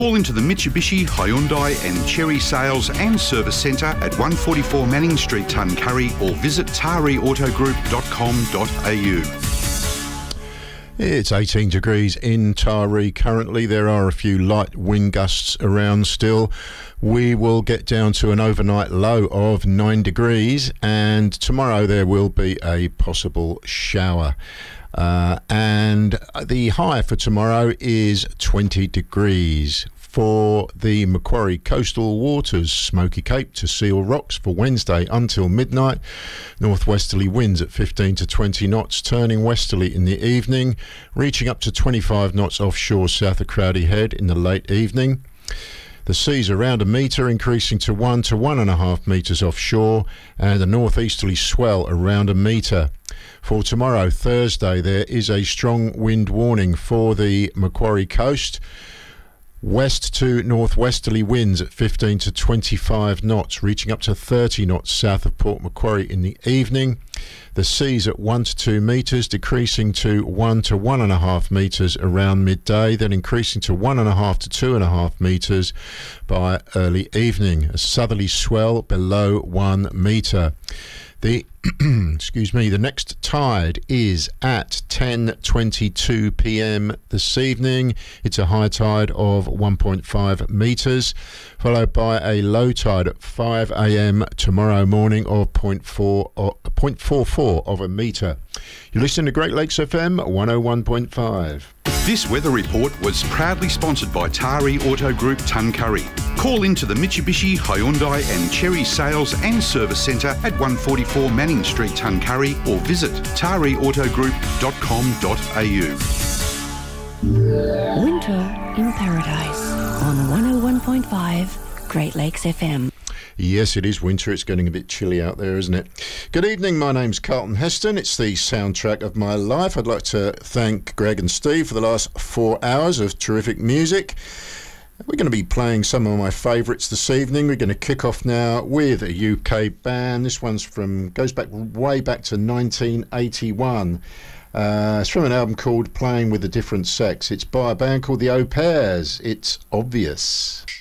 Call into the Mitsubishi, Hyundai and Chery Sales and Service Centre at 144 Manning Street, Tuncurry, or visit tariautogroup.com.au. It's 18 degrees in Taree currently. There are a few light wind gusts around still. We will get down to an overnight low of 9 degrees, and tomorrow there will be a possible shower. And the high for tomorrow is 20 degrees. For the Macquarie Coastal Waters, Smoky Cape to Seal Rocks for Wednesday until midnight. Northwesterly winds at 15 to 20 knots, turning westerly in the evening, reaching up to 25 knots offshore south of Crowdy Head in the late evening. The seas around a metre, increasing to 1 to 1.5 metres offshore, and a northeasterly swell around a metre. For tomorrow, Thursday, there is a strong wind warning for the Macquarie coast. West to northwesterly winds at 15 to 25 knots, reaching up to 30 knots south of Port Macquarie in the evening. The seas at 1 to 2 metres, decreasing to 1 to 1.5 metres around midday, then increasing to 1.5 to 2.5 metres by early evening. A southerly swell below 1 metre. The the next tide is at 10:22 p.m. this evening. It's a high tide of 1.5 metres, followed by a low tide at 5 a.m. tomorrow morning of 0.44 of a metre. You're listening to Great Lakes FM 101.5. This weather report was proudly sponsored by Taree Auto Group, Tuncurry. Call into the Mitsubishi, Hyundai and Chery Sales and Service Centre at 144 Manning Street, Tuncurry, or visit tariautogroup.com.au. Winter in Paradise on 101.5 Great Lakes FM. Yes, it is winter. It's getting a bit chilly out there, isn't it? Good evening. My name's Carlton Heston. It's the soundtrack of my life. I'd like to thank Greg and Steve for the last 4 hours of terrific music. We're going to be playing some of my favourites this evening. We're going to kick off now with a UK band. This one's goes back way back to 1981. It's from an album called Playing with a Different Sex. It's by a band called the Au Pairs. It's Obvious.